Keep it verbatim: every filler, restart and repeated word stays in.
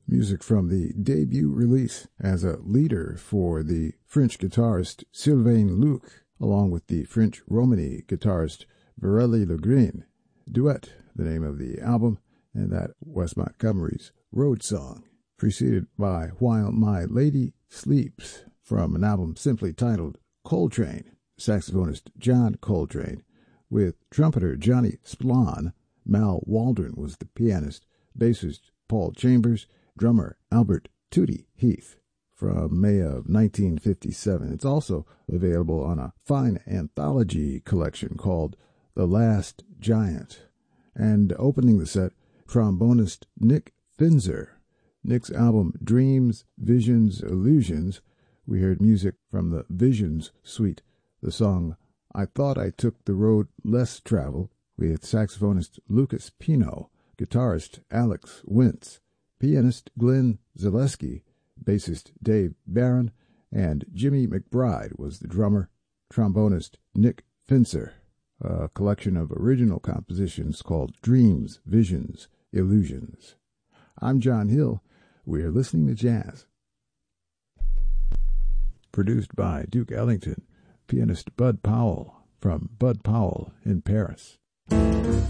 Music from the debut release as a leader for the French guitarist Sylvain Luc, along with the French Romany guitarist Viréli Legrand. Duet, the name of the album, and that Wes Montgomery's Road Song, preceded by While My Lady Sleeps from an album simply titled Coltrane, saxophonist John Coltrane, with trumpeter Johnny Splon. Mal Waldron was the pianist, bassist Paul Chambers, drummer Albert Tootie Heath, from May of nineteen fifty-seven. It's also available on a fine anthology collection called The Last Giant. And opening the set, trombonist Nick Finzer. Nick's album Dreams, Visions, Illusions, we heard music from the Visions suite, the song I Thought I Took the Road Less Traveled, with saxophonist Lucas Pino, guitarist Alex Wintz, pianist Glenn Zaleski, bassist Dave Barron, and Jimmy McBride was the drummer, trombonist Nick Finzer. A collection of original compositions called Dreams, Visions, Illusions. I'm John Hill. We're listening to jazz. Produced by Duke Ellington, pianist Bud Powell from Bud Powell in Paris.